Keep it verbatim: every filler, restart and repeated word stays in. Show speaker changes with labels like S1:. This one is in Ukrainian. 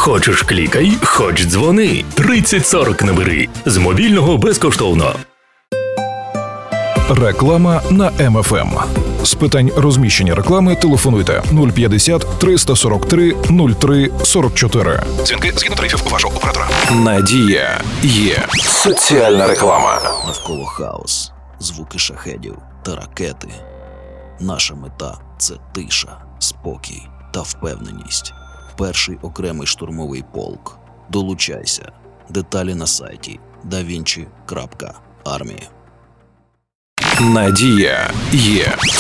S1: Хочеш клікай, хоч дзвони. тридцять сорок набери. З мобільного безкоштовно.
S2: Реклама на Ем Еф Ем. З питань розміщення реклами телефонуйте нуль п'ятдесят триста сорок три нуль три сорок чотири. Дзвінки згідно тарифів вашого оператора. Надія є. Соціальна реклама.
S3: Навколо хаос, звуки шахедів та ракети. Наша мета – це тиша, спокій та впевненість. Перший окремий штурмовий полк. Долучайся. Деталі на сайті давінчі крапка армія.
S2: Надія є.